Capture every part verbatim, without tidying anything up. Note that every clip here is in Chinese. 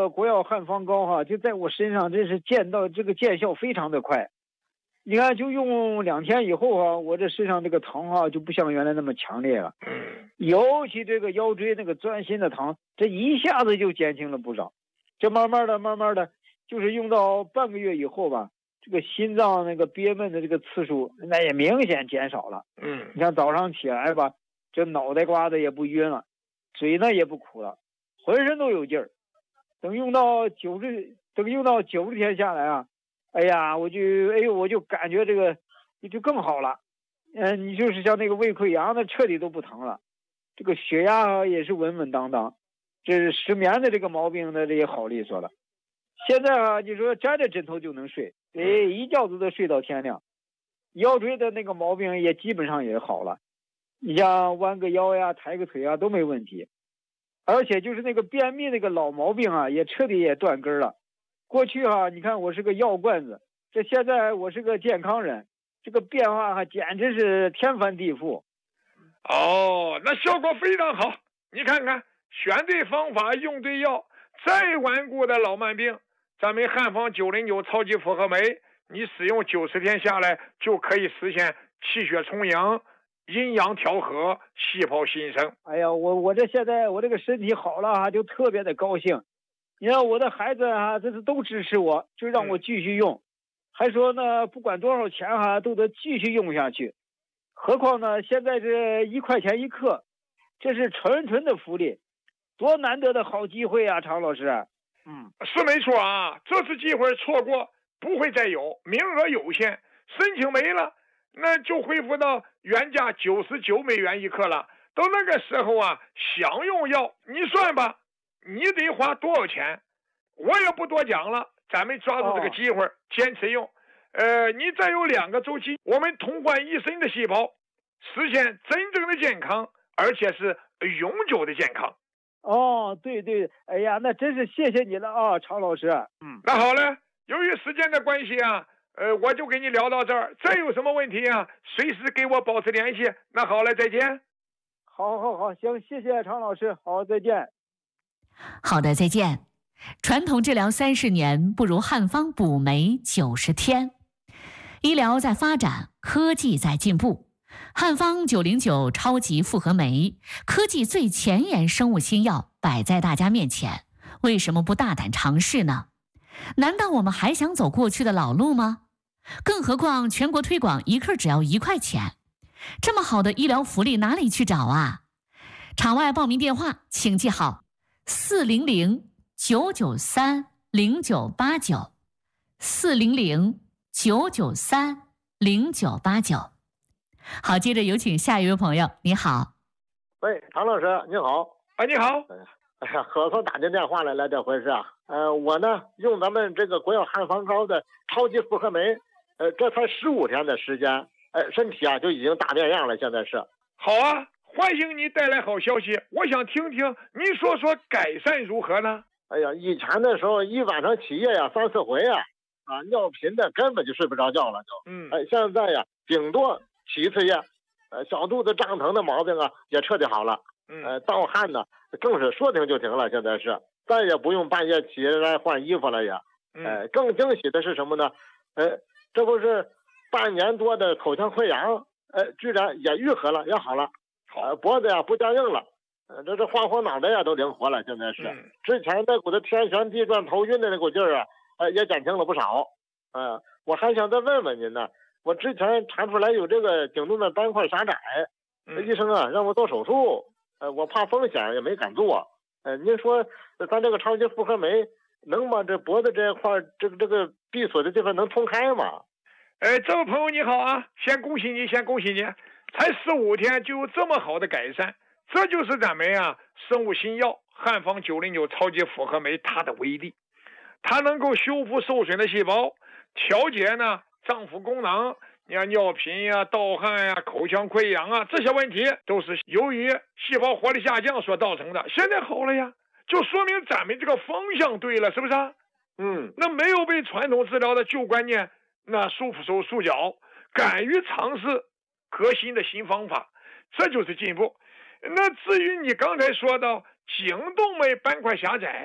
个国药汉方膏哈，就在我身上真是见到这个见效非常的快。你看，就用两天以后啊，我这身上这个疼啊就不像原来那么强烈了。尤其这个腰椎那个钻心的疼，这一下子就减轻了不少。这慢慢的、慢慢的，就是用到半个月以后吧，这个心脏那个憋闷的这个次数，那也明显减少了。 嗯， 你看早上起来吧，这脑袋瓜子也不晕了，嘴呢也不苦了，浑身都有劲儿。等用到九十，等用到九十天下来啊。哎呀，我就哎呦，我就感觉这个就更好了，嗯、呃，你就是像那个胃溃疡的彻底都不疼了，这个血压也是稳稳当当，这是失眠的这个毛病呢，这也好利索了。现在啊，你说沾着枕头就能睡，哎，一觉子都睡到天亮，腰椎的那个毛病也基本上也好了，你像弯个腰呀、抬个腿啊都没问题，而且就是那个便秘那个老毛病啊，也彻底也断根了。过去哈、啊，你看我是个药罐子，这现在我是个健康人，这个变化哈、啊、简直是天翻地覆。 哦，那效果非常好。你看看，选对方法，用对药，再顽固的老慢病，咱们汉方九零九超级复合酶，你使用九十天下来，就可以实现气血充盈、阴阳调和、细胞新生。 哎呀，我我这现在我这个身体好了哈，就特别的高兴。你看我的孩子啊，这是都支持我，就让我继续用，嗯、还说呢，不管多少钱哈、啊，都得继续用下去。何况呢，现在这一块钱一克，这是纯纯的福利，多难得的好机会啊，常老师。 嗯，是没错啊，这次机会错过不会再有，名额有限，申请没了，那就恢复到原价九十九美元一克了。到那个时候啊，想用药，你算吧。你得花多少钱？我也不多讲了，咱们抓住这个机会，哦、坚持用。呃，你再有两个周期，我们同换一身的细胞，实现真正的健康，而且是永久的健康。 哦，对对，哎呀，那真是谢谢你了啊，常老师。 嗯，那好了，由于时间的关系啊，呃，我就跟你聊到这儿。再有什么问题啊，随时给我保持联系。那好了，再见。 好好好，行，谢谢常老师，好，再见。 好的，再见。传统治疗三十年，不如汉方补酶九十天。医疗在发展，科技在进步。汉方九零九超级复合酶，科技最前沿生物新药摆在大家面前，为什么不大胆尝试呢？难道我们还想走过去的老路吗？更何况全国推广一克只要一块钱，这么好的医疗福利哪里去找啊？场外报名电话请记好。四零零九九三零九八九，四零零九九三零九八九。好，接着有请下一位朋友。你好， 喂，常老师，你好。 啊，你好。 哎呀，可算打进电话来了，这回是啊。呃，我呢用咱们这个国药汉方膏的超级复合酶，呃，这才十五天的时间，呃，身体啊就已经大变样了，现在是。 好啊。欢迎你带来好消息，我想听听您说说改善如何呢？ 哎呀，以前的时候一晚上起夜呀三四回呀，啊，尿频的根本就睡不着觉了就。嗯，哎，现在呀顶多起一次夜，呃，小肚子胀疼的毛病啊也彻底好了。嗯，呃，盗汗呢更是说停就停了，现在是再也不用半夜起来换衣服了也。嗯，呃，更惊喜的是什么呢？呃，这不是半年多的口腔溃疡，呃，居然也愈合了，也好了。呃，脖子呀不僵硬了，呃，这这晃晃脑袋呀都灵活了，现在是。嗯、之前那股子天旋地转、头晕的那股劲儿啊，呃，也减轻了不少。呃，我还想再问问您呢，我之前查出来有这个颈动脉斑块狭窄，嗯、医生啊让我做手术，呃，我怕风险也没敢做。呃，您说咱这个超级复合酶能把这脖子这一块这个这个闭锁的地方能通开吗？ 哎，这位朋友你好啊，先恭喜你，先恭喜你。才十五天就有这么好的改善，这就是咱们啊生物新药汉方九零九超级复合酶它的威力。它能够修复受损的细胞，调节呢脏腑功能，你看尿频呀、盗汗呀、口腔溃疡啊，这些问题都是由于细胞活力下降所造成的。现在好了呀，就说明咱们这个方向对了，是不是啊？嗯，那没有被传统治疗的旧观念那束缚手束脚，敢于尝试革新的新方法，这就是进步。那至于你刚才说到颈动脉斑块狭窄，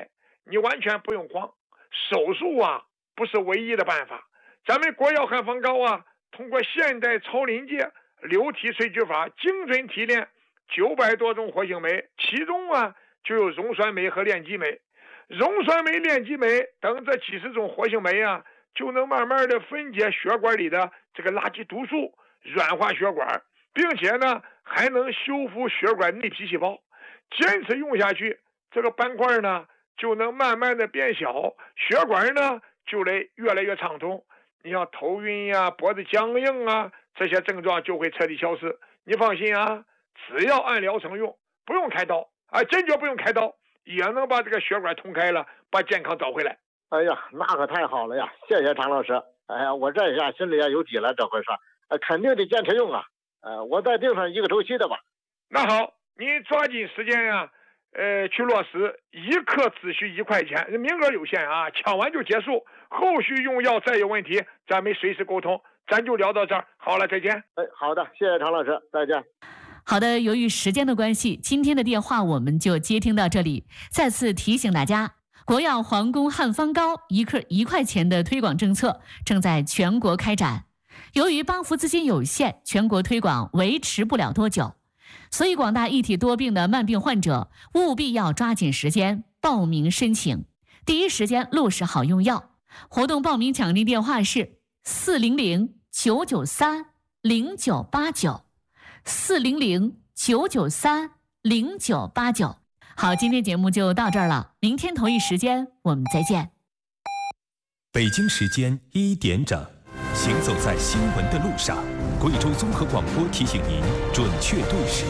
你完全不用慌。手术啊不是唯一的办法，咱们国药汉方膏啊，通过现代超临界流体萃取法精准提炼九百多种活性酶，其中啊就有溶酸酶和链基酶。溶酸酶、链基酶等这几十种活性酶啊，就能慢慢的分解血管里的这个垃圾毒素，软化血管，并且呢还能修复血管内皮细胞。坚持用下去，这个斑块呢就能慢慢的变小，血管呢就得越来越畅通。你像头晕呀、啊、脖子僵硬啊，这些症状就会彻底消失。你放心啊，只要按疗程用，不用开刀啊，坚决不用开刀，也能把这个血管通开了，把健康找回来。 哎呀，那可太好了呀！谢谢常老师。哎呀，我这下心里也有底了，这回事，呃，肯定得坚持用啊。呃，我再定上一个周期的吧。 那好，你抓紧时间呀、啊，呃，去落实，一克只需一块钱，名额有限啊，抢完就结束。后续用药再有问题，咱们随时沟通。咱就聊到这儿，好了，再见。 哎，好的，谢谢常老师，再见。 好的，由于时间的关系，今天的电话我们就接听到这里。再次提醒大家，国药皇宫汉方膏一克一块钱的推广政策正在全国开展。由于帮扶资金有限，全国推广维持不了多久，所以广大一体多病的慢病患者务必要抓紧时间报名申请，第一时间落实好用药。活动报名抢订电话是四零零九九三零九八九。四零零九九三零九八九。好，今天节目就到这儿了，明天同一时间我们再见。 北京时间一点整，行走在新闻的路上，贵州综合广播提醒您准确对时。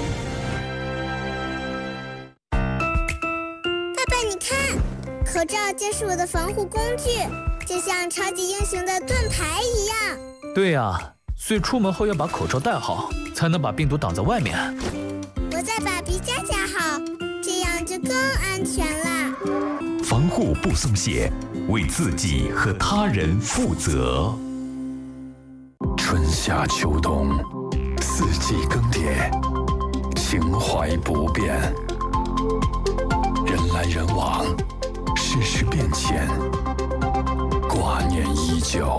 爸爸，你看，口罩就是我的防护工具，就像超级英雄的盾牌一样。 对呀、啊，所以出门后要把口罩戴好，才能把病毒挡在外面。 我再把鼻夹夹好，这样就更安全了。 防护不松懈，为自己和他人负责。春夏秋冬，四季更迭，情怀不变。人来人往，世事变迁，挂念依旧。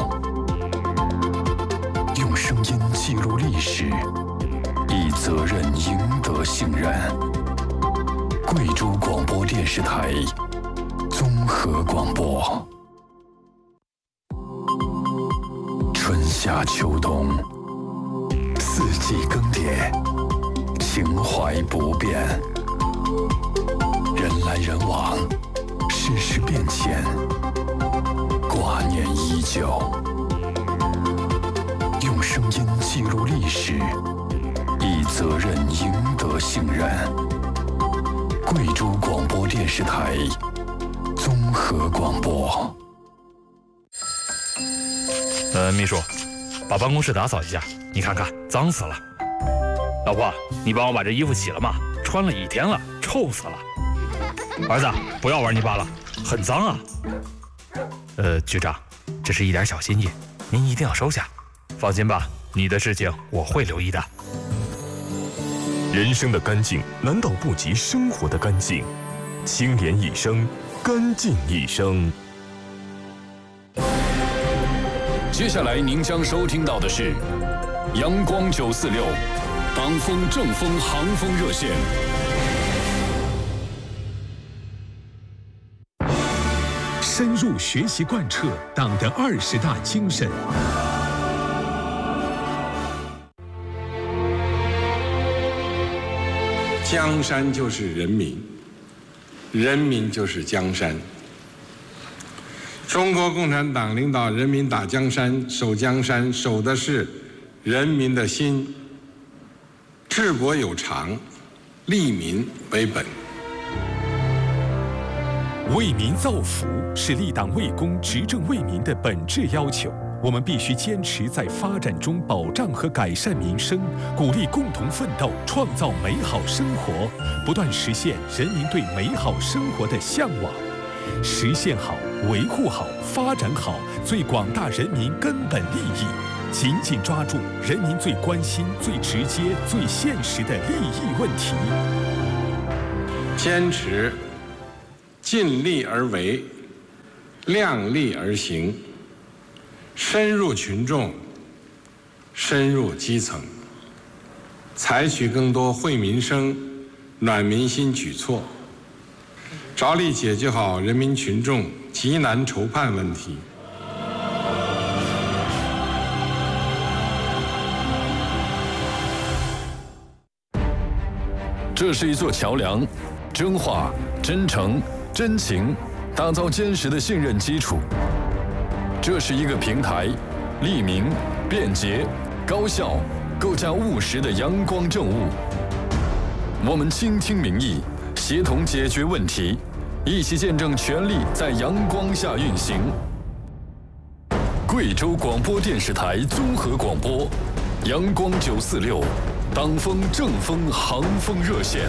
用声音记录历史，以责任赢得信任。贵州广播电视台综合广播。春夏秋冬，四季更迭，情怀不变。人来人往，世事变迁，挂念依旧。用声音记录历史，以责任赢得信任。贵州广播电视台综合广播。 呃，秘书，把办公室打扫一下，你看看，脏死了。老婆，你帮我把这衣服洗了吗？穿了一天了，臭死了。儿子，不要玩泥巴了，很脏啊。呃，局长，这是一点小心意，您一定要收下。放心吧，你的事情我会留意的。 人生的干净难道不及生活的干净？清廉一生，干净一生。 接下来您将收听到的是阳光九四六党风正风航风热线。 深入学习贯彻党的二十大精神。 江山就是人民，人民就是江山。中国共产党领导人民打江山、守江山，守的是人民的心。治国有常，利民为本。 为民造福是立党为公、执政为民的本质要求。我们必须坚持在发展中保障和改善民生，鼓励共同奋斗，创造美好生活，不断实现人民对美好生活的向往。实现好、维护好、发展好最广大人民根本利益，紧紧抓住人民最关心、最直接、最现实的利益问题。 坚持尽力而为，量力而行，深入群众，深入基层，采取更多惠民生、暖民心举措，着力解决好人民群众急难愁盼问题。 这是一座桥梁，真话、真诚、真情，打造坚实的信任基础。这是一个平台，利民、便捷、高效，构架务实的阳光政务。我们倾听民意，协同解决问题，一起见证权力在阳光下运行。贵州广播电视台综合广播，阳光九四六。党风政风航风热线。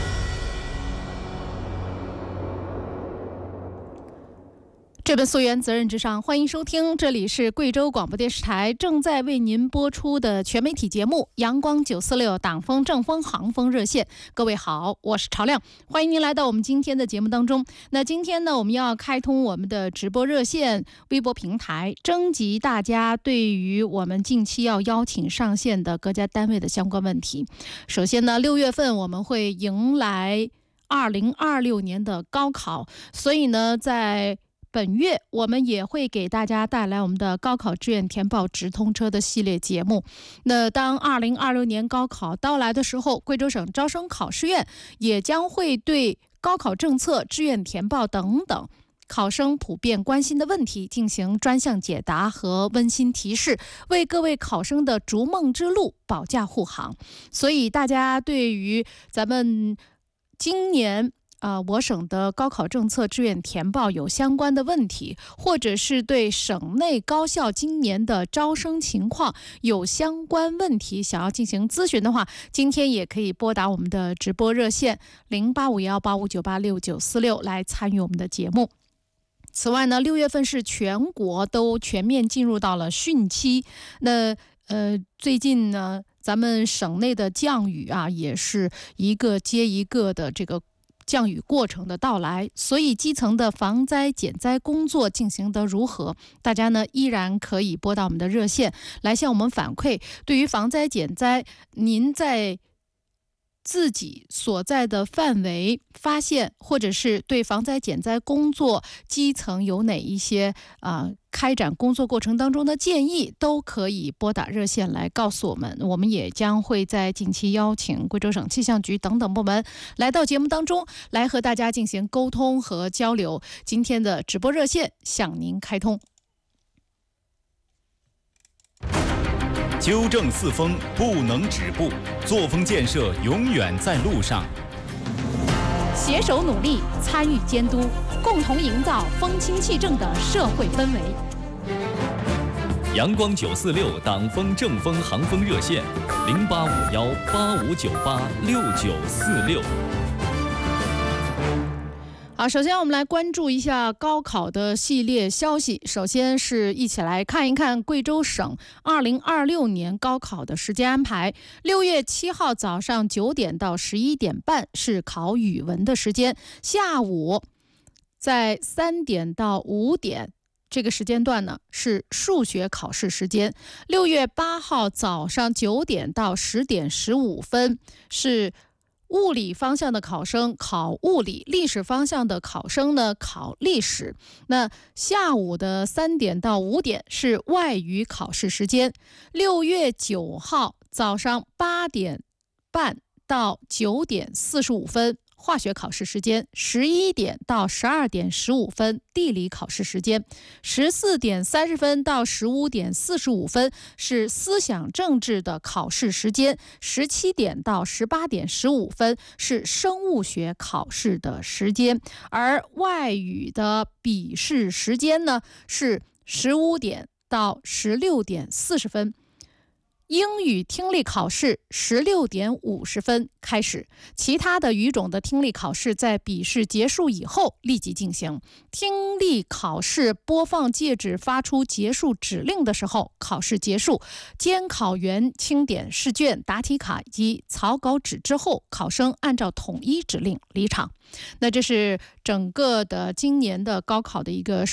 这本溯源责任至上，欢迎收听，这里是贵州广播电视台正在为您播出的全媒体节目阳光九四六党风政风航风热线。各位好，我是朝亮，欢迎您来到我们今天的节目当中。那今天呢，我们要开通我们的直播热线微博平台，征集大家对于我们近期要邀请上线的各家单位的相关问题。首先呢，六月份我们会迎来二零二六年的高考，所以呢，在本月我们也会给大家带来我们的高考志愿填报直通车的系列节目。那当二零二六年高考到来的时候，贵州省招生考试院也将会对高考政策、志愿填报等等考生普遍关心的问题进行专项解答和温馨提示，为各位考生的逐梦之路保驾护航。所以大家对于咱们今年呃，我省的高考政策志愿填报有相关的问题，或者是对省内高校今年的招生情况有相关问题想要进行咨询的话，今天也可以拨打我们的直播热线零八五幺八五九八六九四六来参与我们的节目。此外呢，六月份是全国都全面进入到了汛期，那呃，最近呢，咱们省内的降雨啊，也是一个接一个的这个降雨过程的到来，所以基层的防灾减灾工作进行得如何？大家呢依然可以拨到我们的热线来向我们反馈。对于防灾减灾，您在自己所在的范围发现，或者是对防灾减灾工作基层有哪一些啊、呃、开展工作过程当中的建议，都可以拨打热线来告诉我们。我们也将会在近期邀请贵州省气象局等等部门来到节目当中，来和大家进行沟通和交流。今天的直播热线向您开通。 纠正四风不能止步，作风建设永远在路上。 携手努力，参与监督，共同营造风清气正的社会氛围。 阳光九四六党风政风航风热线零八五幺八五九八六九四六。 好，首先我们来关注一下高考的系列消息。首先是一起来看一看贵州省二零二六年高考的时间安排。六月七号早上九点到十一点半是考语文的时间，下午在三点到五点这个时间段呢是数学考试时间。六月八号早上九点到十点十五分是物理方向的考生考物理，历史方向的考生呢考历史。那下午的三点到五点是外语考试时间。六月九号早上八点半到九点四十五分化学考试时间，十一点到十二点十五分地理考试时间，十四点三十分到十五点四十五分是思想政治的考试时间，十七点到十八点十五分是生物学考试的时间，而外语的笔试时间呢是十五点到十六点四十分。 英语听力考试十六点五十分开始，其他的语种的听力考试在笔试结束以后立即进行。听力考试播放介质发出结束指令的时候，考试结束。监考员清点试卷、答题卡以及草稿纸之后，考生按照统一指令离场。那这是整个的今年的高考的一个